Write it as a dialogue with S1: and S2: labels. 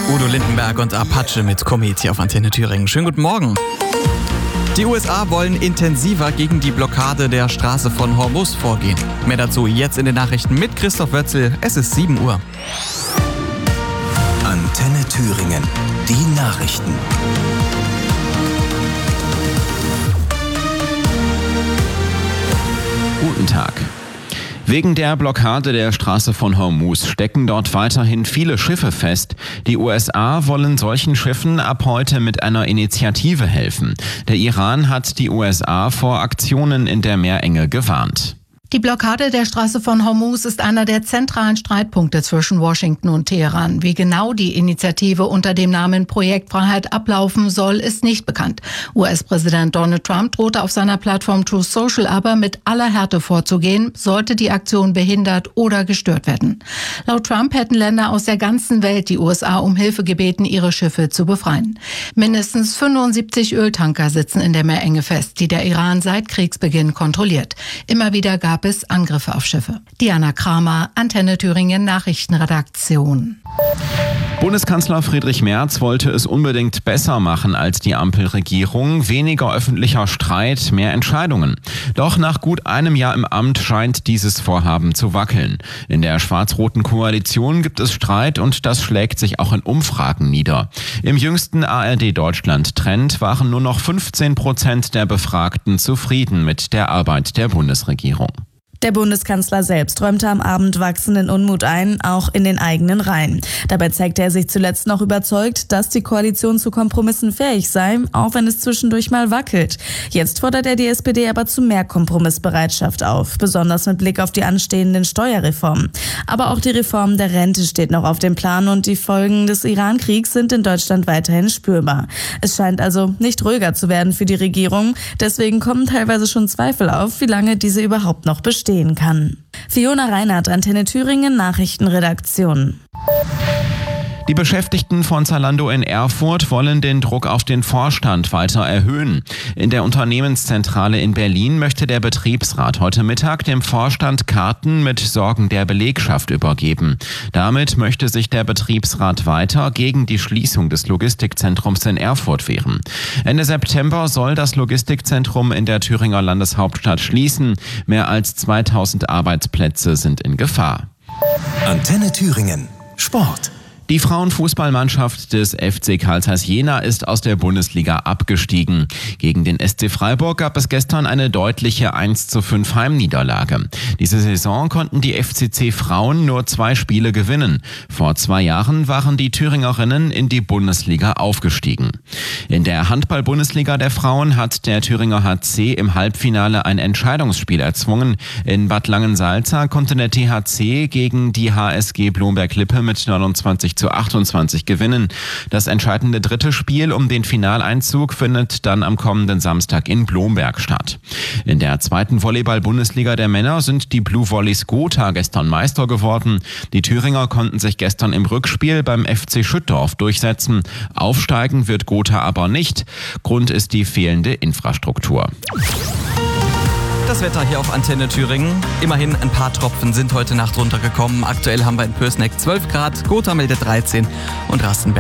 S1: Udo Lindenberg und Apache mit Komet hier auf Antenne Thüringen. Schönen guten Morgen. Die USA wollen intensiver gegen die Blockade der Straße von Hormuz vorgehen. Mehr dazu jetzt in den Nachrichten mit Christoph Wötzel. Es ist 7 Uhr.
S2: Antenne Thüringen. Die Nachrichten.
S3: Guten Tag. Wegen der Blockade der Straße von Hormuz stecken dort weiterhin viele Schiffe fest. Die USA wollen solchen Schiffen ab heute mit einer Initiative helfen. Der Iran hat die USA vor Aktionen in der Meerenge gewarnt.
S4: Die Blockade der Straße von Hormuz ist einer der zentralen Streitpunkte zwischen Washington und Teheran. Wie genau die Initiative unter dem Namen Projekt Freiheit ablaufen soll, ist nicht bekannt. US-Präsident Donald Trump drohte auf seiner Plattform Truth Social aber mit aller Härte vorzugehen, sollte die Aktion behindert oder gestört werden. Laut Trump hätten Länder aus der ganzen Welt die USA um Hilfe gebeten, ihre Schiffe zu befreien. Mindestens 75 Öltanker sitzen in der Meerenge fest, die der Iran seit Kriegsbeginn kontrolliert. Immer wieder gab es Angriffe auf Schiffe. Diana Kramer, Antenne Thüringen Nachrichtenredaktion.
S3: Bundeskanzler Friedrich Merz wollte es unbedingt besser machen als die Ampelregierung. Weniger öffentlicher Streit, mehr Entscheidungen. Doch nach gut einem Jahr im Amt scheint dieses Vorhaben zu wackeln. In der schwarz-roten Koalition gibt es Streit und das schlägt sich auch in Umfragen nieder. Im jüngsten ARD-Deutschland-Trend waren nur noch 15% der Befragten zufrieden mit der Arbeit der Bundesregierung.
S5: Der Bundeskanzler selbst räumte am Abend wachsenden Unmut ein, auch in den eigenen Reihen. Dabei zeigte er sich zuletzt noch überzeugt, dass die Koalition zu Kompromissen fähig sei, auch wenn es zwischendurch mal wackelt. Jetzt fordert er die SPD aber zu mehr Kompromissbereitschaft auf, besonders mit Blick auf die anstehenden Steuerreformen. Aber auch die Reform der Rente steht noch auf dem Plan und die Folgen des Iran-Kriegs sind in Deutschland weiterhin spürbar. Es scheint also nicht ruhiger zu werden für die Regierung, deswegen kommen teilweise schon Zweifel auf, wie lange diese überhaupt noch bestehen kann. Fiona Reinhardt, Antenne Thüringen Nachrichtenredaktion.
S3: Die Beschäftigten von Zalando in Erfurt wollen den Druck auf den Vorstand weiter erhöhen. In der Unternehmenszentrale in Berlin möchte der Betriebsrat heute Mittag dem Vorstand Karten mit Sorgen der Belegschaft übergeben. Damit möchte sich der Betriebsrat weiter gegen die Schließung des Logistikzentrums in Erfurt wehren. Ende September soll das Logistikzentrum in der Thüringer Landeshauptstadt schließen. Mehr als 2000 Arbeitsplätze sind in Gefahr.
S2: Antenne Thüringen. Sport.
S3: Die Frauenfußballmannschaft des FC Carl Zeiss Jena ist aus der Bundesliga abgestiegen. Gegen den SC Freiburg gab es gestern eine deutliche 1:5 Heimniederlage. Diese Saison konnten die FCC Frauen nur 2 Spiele gewinnen. Vor 2 Jahren waren die Thüringerinnen in die Bundesliga aufgestiegen. In der Handball-Bundesliga der Frauen hat der Thüringer HC im Halbfinale ein Entscheidungsspiel erzwungen. In Bad Langensalza konnte der THC gegen die HSG Blomberg-Lippe mit 29:28 gewinnen. Das entscheidende dritte Spiel um den Finaleinzug findet dann am kommenden Samstag in Blomberg statt. In der zweiten Volleyball-Bundesliga der Männer sind die Blue Volleys Gotha gestern Meister geworden. Die Thüringer konnten sich gestern im Rückspiel beim FC Schüttorf durchsetzen. Aufsteigen wird Gotha aber nicht. Grund ist die fehlende Infrastruktur.
S1: Das Wetter hier auf Antenne Thüringen. Immerhin ein paar Tropfen sind heute Nacht runtergekommen. Aktuell haben wir in Pößneck 12 Grad, Gotha meldet 13 und Rastenberg